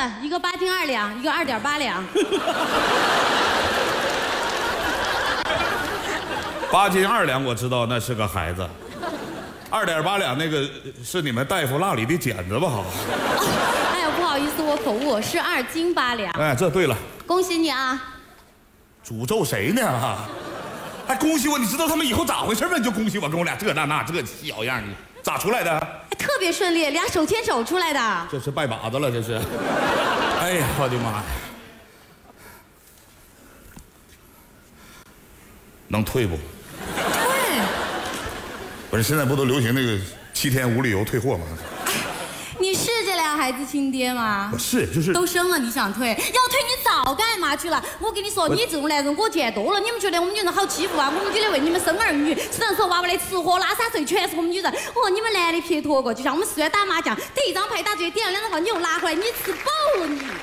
一个8斤2两，一个2.8两。 8斤2两，我知道那是个孩子。2.8两那个是你们大夫蜡里的剪子吧？好。 哎呀，不好意思，我口误，是2斤8两。 哎，这对了。 恭喜你啊！ 诅咒谁呢？还恭喜我？你知道他们以后咋回事吗？你就恭喜我，跟我俩这小样，你咋出来的？ 特别顺利，俩手牵手出来的。 这是拜把子了，这是。哎呀，我的妈呀！能退不？ 退。 不是现在不都流行那个7天无理由退货吗？ 你是这俩孩子亲爹吗？ 我是，就是都生了，你想退？要退你早干嘛去了？我跟你说，你这种男人我见多了。你们觉得我们女人好欺负啊？我们女的为你们生儿育，只能说娃娃的吃喝拉撒睡全是我们女人。哦，你们男的撇脱过，就像我们4月打麻将，第一张牌打对，第2张的话你又拿回来，你吃饱了你。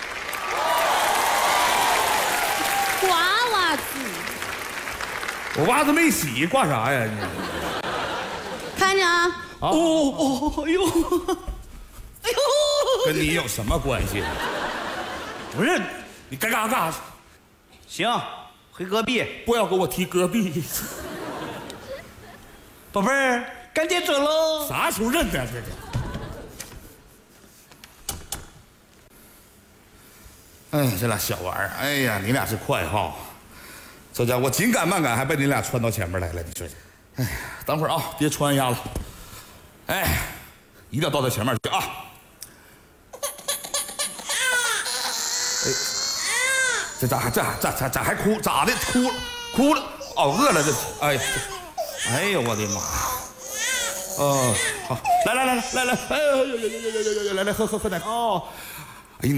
瓜娃子， 我袜子没洗，挂啥呀你？ 看着啊！ 哦，哎呦，哎呦，跟你有什么关系？不是，你该干啥？ 行，回隔壁， 不要跟我提戈壁。 宝贝儿，赶紧走喽！ 啥时候认的这？哎，这俩小玩意儿，哎呀，你俩是快哈！这家伙紧赶慢赶，还被你俩穿到前面来了，你说？哎呀，等会儿啊，别穿一下子。哎，一定要到他前面去啊！哎，这咋还哭？咋的？哭了？哦，饿了这？哎呀，哎呦我的妈！哦，好，来，哎呦，来喝奶哦。